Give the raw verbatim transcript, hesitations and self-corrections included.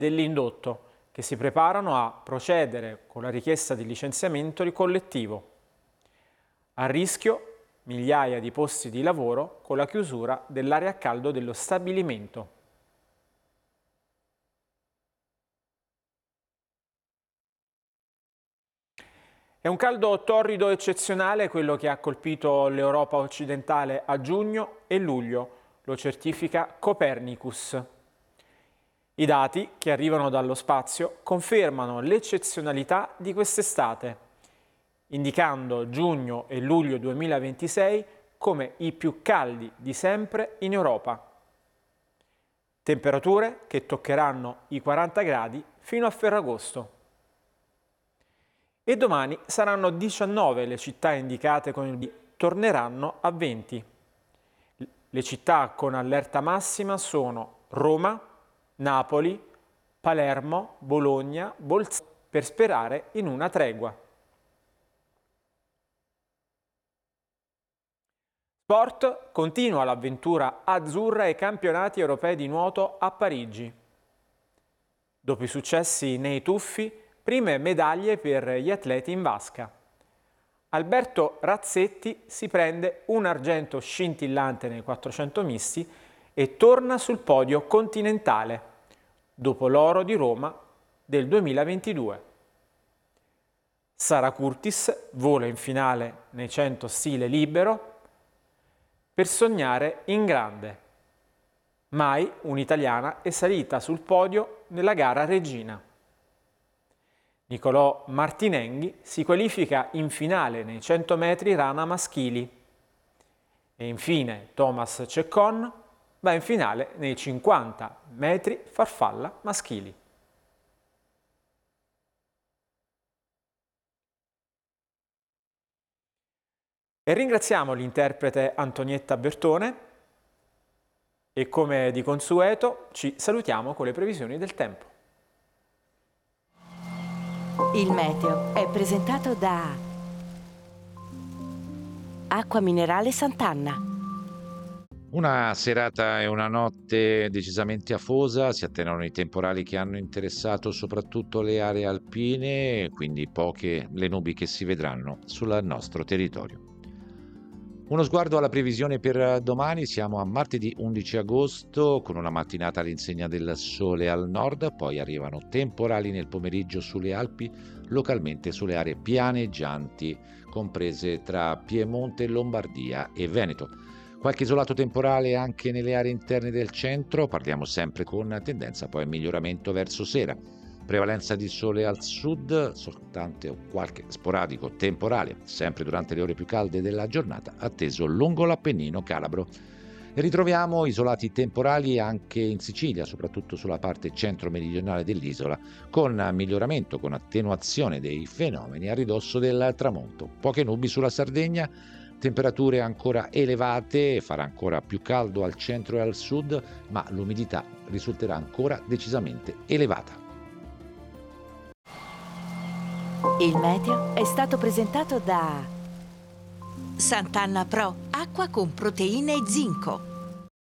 dell'indotto, che si preparano a procedere con la richiesta di licenziamento collettivo. A rischio migliaia di posti di lavoro con la chiusura dell'area a caldo dello stabilimento. È un caldo torrido eccezionale quello che ha colpito l'Europa occidentale a giugno e luglio, lo certifica Copernicus. I dati che arrivano dallo spazio confermano l'eccezionalità di quest'estate, indicando giugno e luglio duemilaventisei come i più caldi di sempre in Europa. Temperature che toccheranno i quaranta gradi fino a Ferragosto. E domani saranno diciannove le città indicate con il B, torneranno a venti. Le città con allerta massima sono Roma, Napoli, Palermo, Bologna, Bolzano, per sperare in una tregua. Sport, continua l'avventura azzurra ai campionati europei di nuoto a Parigi. Dopo i successi nei tuffi, prime medaglie per gli atleti in vasca. Alberto Razzetti si prende un argento scintillante nei quattrocento misti e torna sul podio continentale, dopo l'oro di Roma del duemilaventidue. Sara Curtis vola in finale nei cento stile libero per sognare in grande. Mai un'italiana è salita sul podio nella gara regina. Nicolò Martinenghi si qualifica in finale nei cento metri rana maschili. E infine Thomas Ceccon va in finale nei cinquanta metri farfalla maschili. E ringraziamo l'interprete Antonietta Bertone e, come di consueto, ci salutiamo con le previsioni del tempo. Il meteo è presentato da Acqua Minerale Sant'Anna. Una serata e una notte decisamente afosa, si attenuano i temporali che hanno interessato soprattutto le aree alpine, quindi poche le nubi che si vedranno sul nostro territorio. Uno sguardo alla previsione per domani, siamo a martedì undici agosto con una mattinata all'insegna del sole al nord, poi arrivano temporali nel pomeriggio sulle Alpi, localmente sulle aree pianeggianti comprese tra Piemonte, Lombardia e Veneto. Qualche isolato temporale anche nelle aree interne del centro, parliamo sempre con tendenza poi a miglioramento verso sera. Prevalenza di sole al sud, soltanto qualche sporadico temporale, sempre durante le ore più calde della giornata, atteso lungo l'Appennino calabro. E ritroviamo isolati temporali anche in Sicilia, soprattutto sulla parte centro-meridionale dell'isola, con miglioramento, con attenuazione dei fenomeni a ridosso del tramonto. Poche nubi sulla Sardegna, temperature ancora elevate, farà ancora più caldo al centro e al sud, ma l'umidità risulterà ancora decisamente elevata. Il meteo è stato presentato da Sant'Anna Pro, acqua con proteine e zinco.